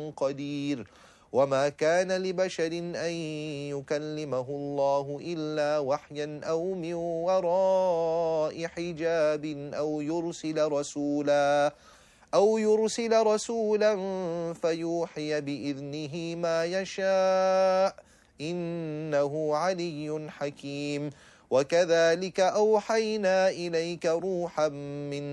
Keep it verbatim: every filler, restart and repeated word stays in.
قدير. وما كان لبشر أن يكلمه الله إلا وحيا أو من وراء حجاب أو يرسل رسولا أو يرسل رسولا فيوحي بإذنه ما يشاء إنه علي حكيم. وكذلك أوحينا إليك روحا من